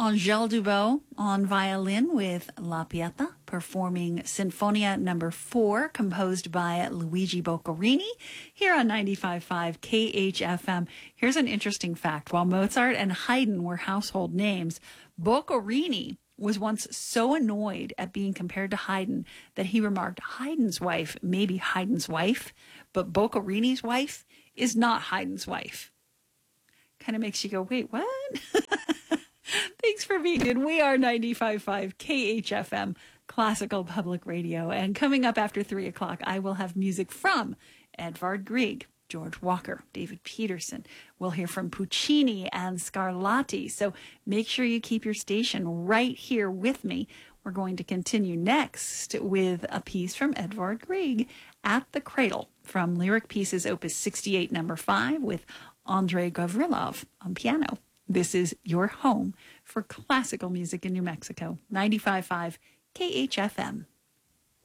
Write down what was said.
Angèle Dubot on violin with La Pieta, performing Sinfonia No. 4, composed by Luigi Boccherini, here on 95.5 KHFM. Here's an interesting fact. While Mozart and Haydn were household names, Boccherini was once so annoyed at being compared to Haydn that he remarked, Haydn's wife may be Haydn's wife, but Boccherini's wife is not Haydn's wife. Kind of makes you go, wait, what? Thanks for being in. We are 95.5 KHFM, Classical Public Radio. And coming up after 3 o'clock, I will have music from Edvard Grieg, George Walker, David Peterson. We'll hear from Puccini and Scarlatti. So make sure you keep your station right here with me. We're going to continue next with a piece from Edvard Grieg, At the Cradle, from Lyric Pieces Opus 68, No. 5, with Andrei Gavrilov on piano. This is your home for classical music in New Mexico. 95.5 KHFM.